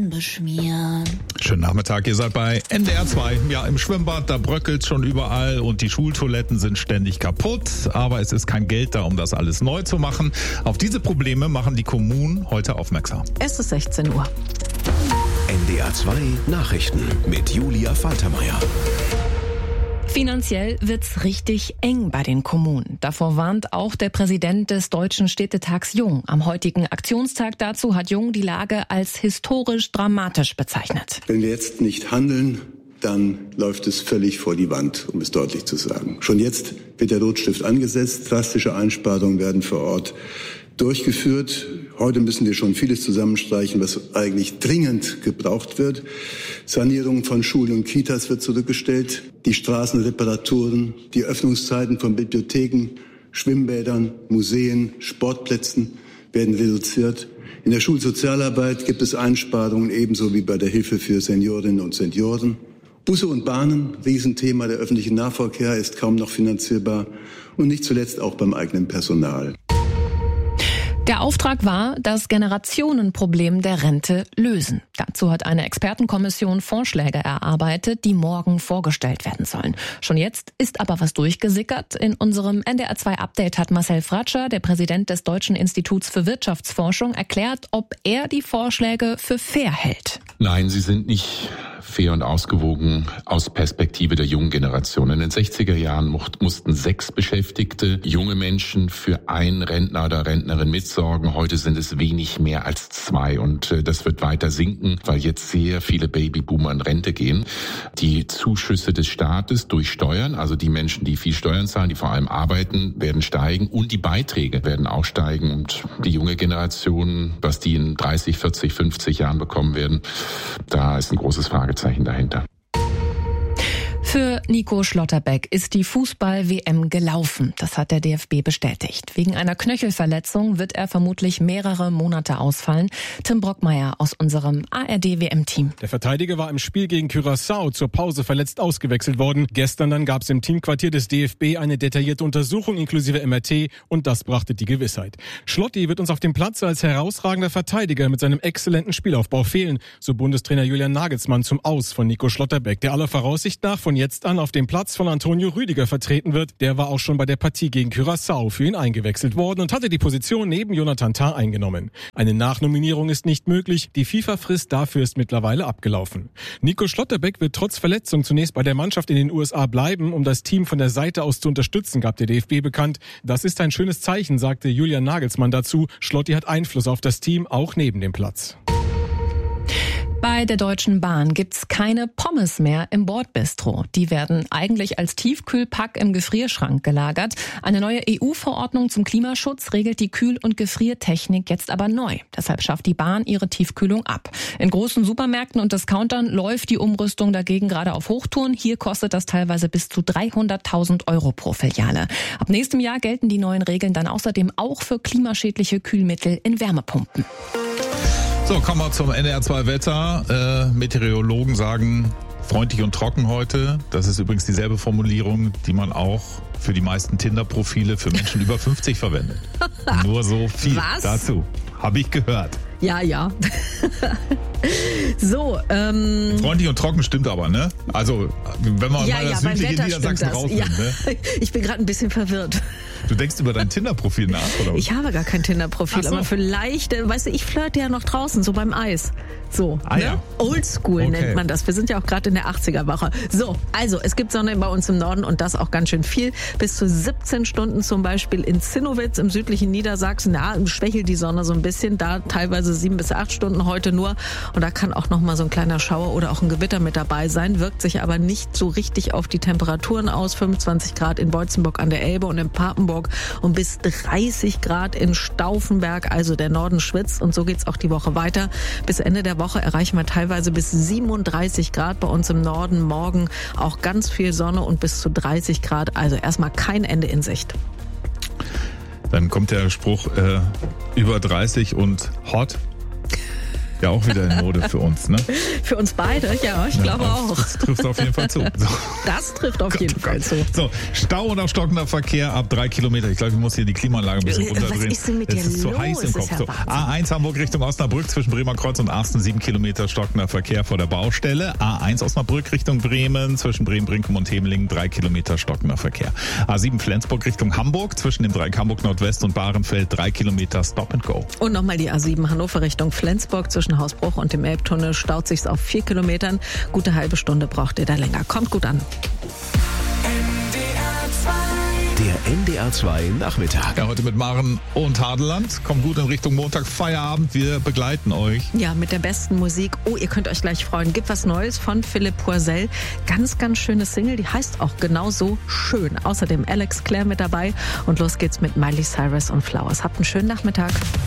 Boden beschmieren. Schönen Nachmittag, ihr seid bei NDR 2. Ja, im Schwimmbad, da bröckelt schon überall und die Schultoiletten sind ständig kaputt. Aber es ist kein Geld da, um das alles neu zu machen. Auf diese Probleme machen die Kommunen heute aufmerksam. Es ist 16 Uhr. NDR 2 Nachrichten mit Julia Faltermeier. Finanziell wird's richtig eng bei den Kommunen. Davor warnt auch der Präsident des Deutschen Städtetags Jung. Am heutigen Aktionstag dazu hat Jung die Lage als historisch dramatisch bezeichnet. Wenn wir jetzt nicht handeln, dann läuft es völlig vor die Wand, um es deutlich zu sagen. Schon jetzt wird der Rotstift angesetzt. Drastische Einsparungen werden vor Ort durchgeführt. Heute müssen wir schon vieles zusammenstreichen, was eigentlich dringend gebraucht wird. Sanierung von Schulen und Kitas wird zurückgestellt. Die Straßenreparaturen, die Öffnungszeiten von Bibliotheken, Schwimmbädern, Museen, Sportplätzen werden reduziert. In der Schulsozialarbeit gibt es Einsparungen, ebenso wie bei der Hilfe für Seniorinnen und Senioren. Busse und Bahnen, Riesenthema. Der öffentliche Nahverkehr ist kaum noch finanzierbar. Und nicht zuletzt auch beim eigenen Personal. Der Auftrag war, das Generationenproblem der Rente lösen. Dazu hat eine Expertenkommission Vorschläge erarbeitet, die morgen vorgestellt werden sollen. Schon jetzt ist aber was durchgesickert. In unserem NDR2-Update hat Marcel Fratscher, der Präsident des Deutschen Instituts für Wirtschaftsforschung, erklärt, ob er die Vorschläge für fair hält. Nein, sie sind nicht fair und ausgewogen aus Perspektive der jungen Generation. In den 60er Jahren mussten 6 Beschäftigte, junge Menschen, für einen Rentner oder Rentnerin mitsorgen. Heute sind es wenig mehr als 2 und das wird weiter sinken, weil jetzt sehr viele Babyboomer in Rente gehen. Die Zuschüsse des Staates durch Steuern, also die Menschen, die viel Steuern zahlen, die vor allem arbeiten, werden steigen und die Beiträge werden auch steigen und die junge Generation, was die in 30, 40, 50 Jahren bekommen werden, da ist ein großes Fragezeichen dahinter. Für Nico Schlotterbeck ist die Fußball-WM gelaufen. Das hat der DFB bestätigt. Wegen einer Knöchelverletzung wird er vermutlich mehrere Monate ausfallen. Tim Brockmeier aus unserem ARD-WM-Team. Der Verteidiger war im Spiel gegen Curaçao zur Pause verletzt ausgewechselt worden. Gestern dann gab es im Teamquartier des DFB eine detaillierte Untersuchung inklusive MRT und das brachte die Gewissheit. Schlotti wird uns auf dem Platz als herausragender Verteidiger mit seinem exzellenten Spielaufbau fehlen, so Bundestrainer Julian Nagelsmann zum Aus von Nico Schlotterbeck, der aller Voraussicht nach von jetzt an auf dem Platz von Antonio Rüdiger vertreten wird. Der war auch schon bei der Partie gegen Curaçao für ihn eingewechselt worden und hatte die Position neben Jonathan Tah eingenommen. Eine Nachnominierung ist nicht möglich. Die FIFA-Frist dafür ist mittlerweile abgelaufen. Nico Schlotterbeck wird trotz Verletzung zunächst bei der Mannschaft in den USA bleiben, um das Team von der Seite aus zu unterstützen, gab der DFB bekannt. Das ist ein schönes Zeichen, sagte Julian Nagelsmann dazu. Schlotti hat Einfluss auf das Team, auch neben dem Platz. Bei der Deutschen Bahn gibt's keine Pommes mehr im Bordbistro. Die werden eigentlich als Tiefkühlpack im Gefrierschrank gelagert. Eine neue EU-Verordnung zum Klimaschutz regelt die Kühl- und Gefriertechnik jetzt aber neu. Deshalb schafft die Bahn ihre Tiefkühlung ab. In großen Supermärkten und Discountern läuft die Umrüstung dagegen gerade auf Hochtouren. Hier kostet das teilweise bis zu 300.000 € pro Filiale. Ab nächstem Jahr gelten die neuen Regeln dann außerdem auch für klimaschädliche Kühlmittel in Wärmepumpen. So, kommen wir zum NDR2 Wetter. Meteorologen sagen freundlich und trocken heute. Das ist übrigens dieselbe Formulierung, die man auch für die meisten Tinder-Profile für Menschen über 50 verwendet. Nur so viel dazu. Habe ich gehört. Ja. So, freundlich und trocken stimmt aber, ne? Also, wenn man mal das südliche Niedersachsen rausnimmt, ne? Ich bin gerade ein bisschen verwirrt. Du denkst über dein Tinder-Profil nach, oder was? Ich habe gar kein Tinder-Profil, aber vielleicht, weißt du, ich flirte ja noch draußen, so beim Eis. So, ne? Ja. Oldschool nennt man das. Wir sind ja auch gerade in der 80er-Woche. So, also, es gibt Sonne bei uns im Norden und das auch ganz schön viel. Bis zu 17 Stunden zum Beispiel in Zinnowitz im südlichen Niedersachsen. Ja, schwächelt die Sonne so ein bisschen. Da teilweise 7 bis 8 Stunden heute nur. Und da kann auch noch mal so ein kleiner Schauer oder auch ein Gewitter mit dabei sein. Wirkt sich aber nicht so richtig auf die Temperaturen aus. 25 Grad in Beutzenburg an der Elbe und in Papenburg und bis 30 Grad in Stauffenberg. Also der Norden schwitzt und so geht's auch die Woche weiter. Bis Ende der Woche erreichen wir teilweise bis 37 Grad bei uns im Norden. Morgen auch ganz viel Sonne und bis zu 30 Grad. Also erstmal kein Ende in Sicht. Dann kommt der Spruch über 30 und hot. Ja, auch wieder in Mode für uns, ne? Für uns beide, ja, ich glaube auch. Das trifft auf jeden Fall zu. So. Das trifft auf jeden Fall zu. So, Stau und auch stockender Verkehr ab 3 Kilometer. Ich glaube, ich muss hier die Klimaanlage ein bisschen runterdrehen. Was ist denn mit dir Es ist zu heiß im Kopf. So, A1 Hamburg Richtung Osnabrück zwischen Bremer Kreuz und Arsten 7 Kilometer stockender Verkehr vor der Baustelle. A1 Osnabrück Richtung Bremen zwischen Bremen-Brinkum und Hemelingen 3 Kilometer stockender Verkehr. A7 Flensburg Richtung Hamburg zwischen dem Dreieck Hamburg Nordwest und Bahrenfeld 3 Kilometer Stop and Go. Und nochmal die A7 Hannover Richtung Flensburg zwischen Hausbruch und dem Elbtunnel staut sich's auf 4 Kilometern. Gute halbe Stunde braucht ihr da länger. Kommt gut an. Der NDR 2 Nachmittag. Ja, heute mit Maren und Hadeland. Kommt gut in Richtung Montag, Feierabend. Wir begleiten euch. Ja, mit der besten Musik. Oh, ihr könnt euch gleich freuen. Gibt was Neues von Philipp Poisel. Ganz, ganz schöne Single. Die heißt auch genauso schön. Außerdem Alex Clare mit dabei. Und los geht's mit Miley Cyrus und Flowers. Habt einen schönen Nachmittag.